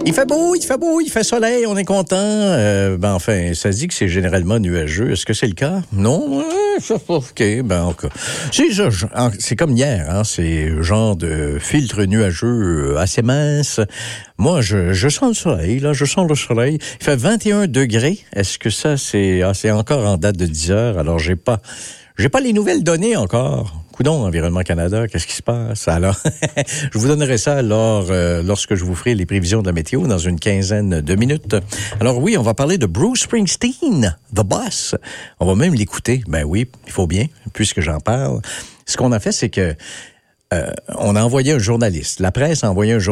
Il fait soleil, on est content. Enfin, ça se dit que c'est généralement nuageux. Est-ce que c'est le cas? Non? OK, encore. C'est comme hier, hein, c'est genre de filtre nuageux assez mince. Moi, je sens le soleil, là, je sens le soleil. Il fait 21 degrés. Est-ce que ça, c'est encore en date de 10 heures? Alors, j'ai pas les nouvelles données encore. Coudon, Environnement Canada, qu'est-ce qui se passe? Alors, je vous donnerai ça lorsque je vous ferai les prévisions de la météo dans une quinzaine de minutes. Alors oui, on va parler de Bruce Springsteen, The Boss. On va même l'écouter. Ben oui, il faut bien, puisque j'en parle. Ce qu'on a fait, c'est que on a envoyé un journaliste. La presse a envoyé un journaliste